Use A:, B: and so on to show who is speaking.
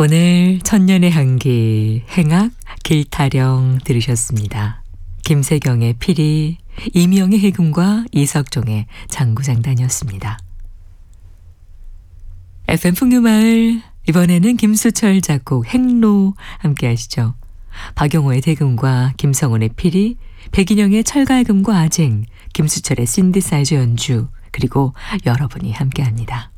A: 오늘 천년의 향기, 행악, 길타령 들으셨습니다. 김세경의 피리, 이미영의 해금과 이석종의 장구장단이었습니다. FM 풍류마을, 이번에는 김수철 작곡 행로 함께 하시죠. 박용호의 대금과 김성훈의 피리, 백인영의 철가금과 아쟁, 김수철의 신디사이저 연주, 그리고 여러분이 함께합니다.